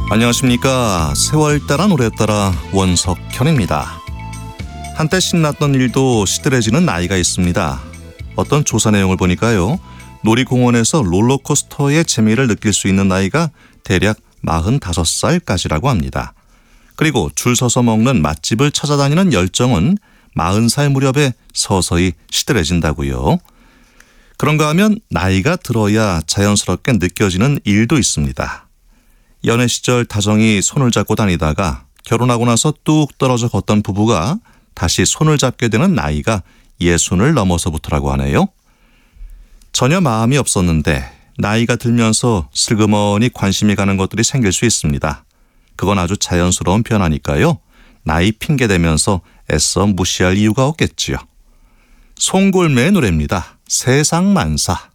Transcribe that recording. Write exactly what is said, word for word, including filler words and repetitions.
안녕하십니까. 세월 따라 노래 따라 원석현입니다. 한때 신났던 일도 시들해지는 나이가 있습니다. 어떤 조사 내용을 보니까요, 놀이공원에서 롤러코스터의 재미를 느낄 수 있는 나이가 대략 마흔다섯 살까지라고 합니다. 그리고 줄 서서 먹는 맛집을 찾아다니는 열정은 마흔 살 무렵에 서서히 시들해진다고요. 그런가 하면 나이가 들어야 자연스럽게 느껴지는 일도 있습니다. 연애 시절 다정히 손을 잡고 다니다가 결혼하고 나서 뚝 떨어져 걷던 부부가 다시 손을 잡게 되는 나이가 예순을 넘어서부터라고 하네요. 전혀 마음이 없었는데 나이가 들면서 슬그머니 관심이 가는 것들이 생길 수 있습니다. 그건 아주 자연스러운 변화니까요. 나이 핑계대면서 애써 무시할 이유가 없겠지요. 송골매의 노래입니다. 세상만사.